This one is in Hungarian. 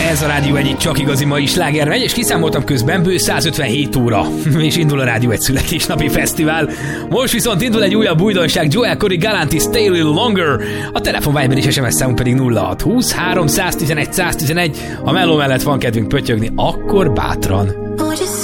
Ez a Rádió egyik csak igazi mai sláger megy, és kiszámoltam közben bő 157 óra, és indul a Rádió egy születésnapi fesztivál. Most viszont indul egy újabb újdonság, Joel Corey Galantis Stay a Little Longer, a telefon Viber és SMS számunk pedig 0620 311 111. Ha melló mellett van kedvünk pötyögni, akkor bátran